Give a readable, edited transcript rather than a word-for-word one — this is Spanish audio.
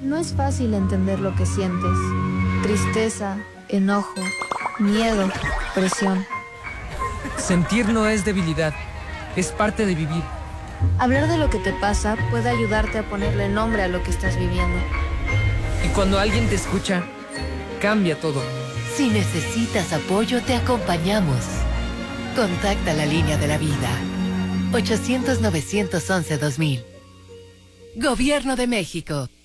No es fácil entender lo que sientes. Tristeza, enojo, miedo, presión. Sentir no es debilidad, es parte de vivir. Hablar de lo que te pasa puede ayudarte a ponerle nombre a lo que estás viviendo. Y cuando alguien te escucha, cambia todo. Si necesitas apoyo, te acompañamos. Contacta la línea de la vida. 800-911-2000. Gobierno de México.